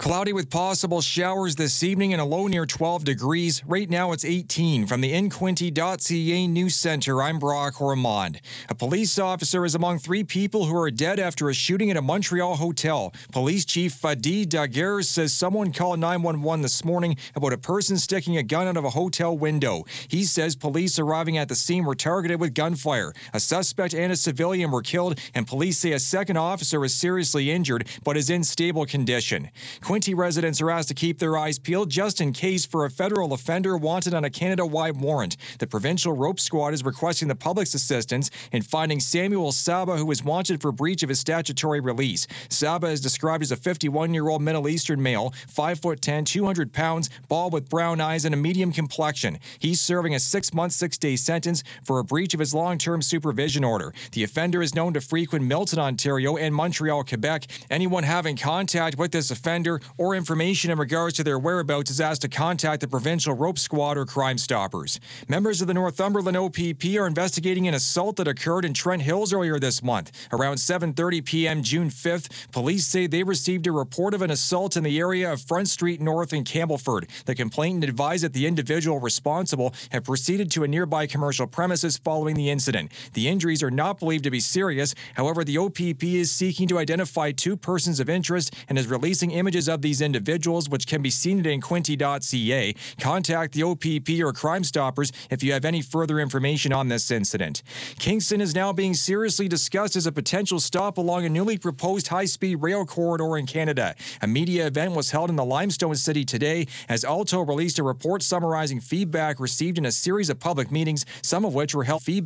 Cloudy with possible showers this evening and a low near 12 degrees. Right now it's 18. From the InQuinte.ca News Center, I'm Brock Ormond. A police officer is among 3 people who are dead after a shooting at a Montreal hotel. Police Chief Fadi Daguerre says someone called 911 this morning about a person sticking a gun out of a hotel window. He says police arriving at the scene were targeted with gunfire. A suspect and a civilian were killed, and police say a second officer is seriously injured but is in stable condition. Quinte residents are asked to keep their eyes peeled just in case for a federal offender wanted on a Canada-wide warrant. The provincial rope squad is requesting the public's assistance in finding Samuel Saba, who is wanted for breach of his statutory release. Saba is described as a 51-year-old Middle Eastern male, 5'10", 200 pounds, bald with brown eyes and a medium complexion. He's serving a 6-month, 6-day sentence for a breach of his long-term supervision order. The offender is known to frequent Milton, Ontario and Montreal, Quebec. Anyone having contact with this offender or information in regards to their whereabouts is asked to contact the Provincial Rope Squad or Crime Stoppers. Members of the Northumberland OPP are investigating an assault that occurred in Trent Hills earlier this month. Around 7:30 p.m. June 5th, police say they received a report of an assault in the area of Front Street North in Campbellford. The complainant advised that the individual responsible had proceeded to a nearby commercial premises following the incident. The injuries are not believed to be serious. However, the OPP is seeking to identify 2 persons of interest and is releasing images of these individuals, which can be seen at InQuinte.ca. Contact the OPP or Crime Stoppers if you have any further information on this incident. Kingston is now being seriously discussed as a potential stop along a newly proposed high-speed rail corridor in Canada. A media event was held in the Limestone City today as Alto released a report summarizing feedback received in a series of public meetings, some of which were held here in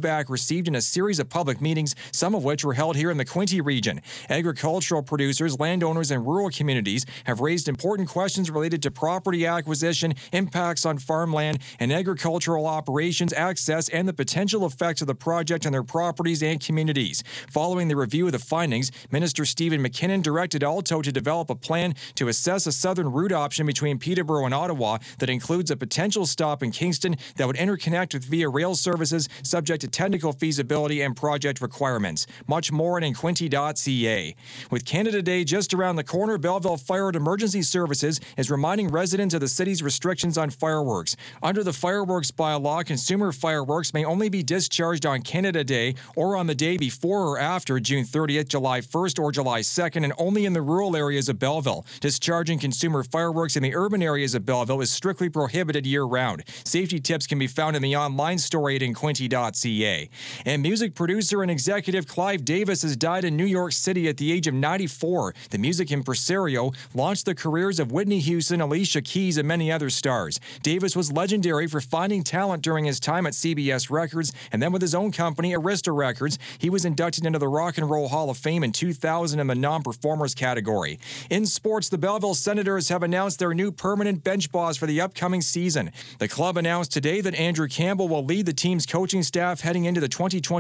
the Quinte region. Agricultural producers, landowners, and rural communities have raised important questions related to property acquisition, impacts on farmland and agricultural operations, access, and the potential effects of the project on their properties and communities. Following the review of the findings, Minister Stephen McKinnon directed Alto to develop a plan to assess a southern route option between Peterborough and Ottawa that includes a potential stop in Kingston that would interconnect with via rail services subject to technical feasibility and project requirements. Much more at InQuinte.ca. With Canada Day just around the corner, Belleville Fire and Emergency Services is reminding residents of the city's restrictions on fireworks. Under the fireworks bylaw, consumer fireworks may only be discharged on Canada Day or on the day before or after June 30th, July 1st, or July 2nd, and only in the rural areas of Belleville. Discharging consumer fireworks in the urban areas of Belleville is strictly prohibited year-round. Safety tips can be found in the online story at InQuinte.ca. And music producer and executive Clive Davis has died in New York City at the age of 94. The music impresario launched the careers of Whitney Houston, Alicia Keys, and many other stars. Davis was legendary for finding talent during his time at CBS Records, and then with his own company, Arista Records, he was inducted into the Rock and Roll Hall of Fame in 2000 in the non-performers category. In sports, the Belleville Senators have announced their new permanent bench boss for the upcoming season. The club announced today that Andrew Campbell will lead the team's coaching staff heading into the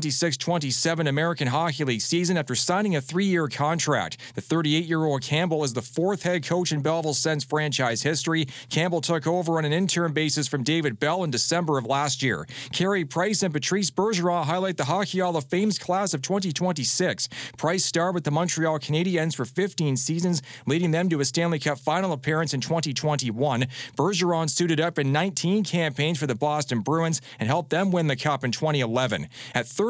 2026-27 American Hockey League season after signing a 3-year contract. The 38-year-old Campbell is the 4th head coach in Belleville Sens franchise history. Campbell took over on an interim basis from David Bell in December of last year. Carey Price and Patrice Bergeron highlight the Hockey Hall of Fame's class of 2026. Price starred with the Montreal Canadiens for 15 seasons, leading them to a Stanley Cup final appearance in 2021. Bergeron suited up in 19 campaigns for the Boston Bruins and helped them win the Cup in 2011. At